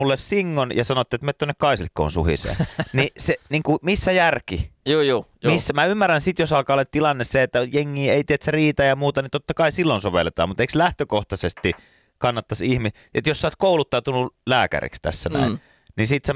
mulle singon ja sanotte, että mene tuonne Kaisilkkoon suhiseen. Niin se, niin kuin, missä järki? Joo. Missä? Mä ymmärrän sit, jos alkaa olla tilanne se, että jengi ei tiedä, että se riitä ja muuta, niin totta kai silloin sovelletaan. Mutta eikö lähtökohtaisesti kannattaisi että jos sä oot kouluttautunut lääkäriksi tässä näin, niin sit sä